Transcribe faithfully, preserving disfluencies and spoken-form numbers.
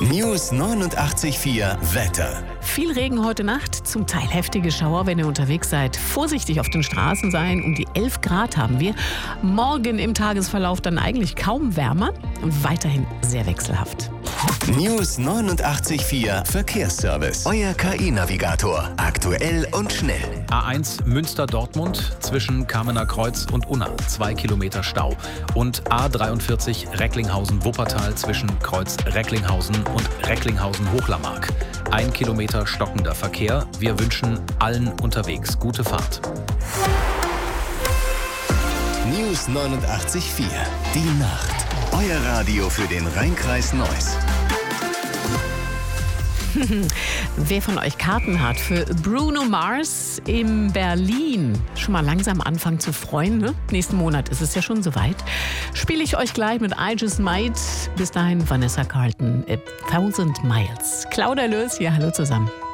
News neunundachtzig Komma vier Wetter. Viel Regen heute Nacht, zum Teil heftige Schauer, wenn ihr unterwegs seid. Vorsichtig auf den Straßen sein, um die elf Grad haben wir. Morgen im Tagesverlauf dann eigentlich kaum wärmer und weiterhin sehr wechselhaft. News neunundachtzig Komma vier Verkehrsservice. Euer K I-Navigator. Aktuell und schnell. A eins Münster-Dortmund zwischen Kamener Kreuz und Unna. Zwei Kilometer Stau. Und A dreiundvierzig Recklinghausen-Wuppertal zwischen Kreuz Recklinghausen und Recklinghausen-Hochlammark. Ein Kilometer stockender Verkehr. Wir wünschen allen unterwegs gute Fahrt. News neunundachtzig Komma vier. Die Nacht. Euer Radio für den Rheinkreis Neuss. Wer von euch Karten hat für Bruno Mars in Berlin, schon mal langsam anfangen zu freuen, ne? Nächsten Monat ist es ja schon soweit. Spiele ich euch gleich mit I Just Might. Bis dahin Vanessa Carlton, A Thousand Miles. Claudia Lös, ja, hallo zusammen.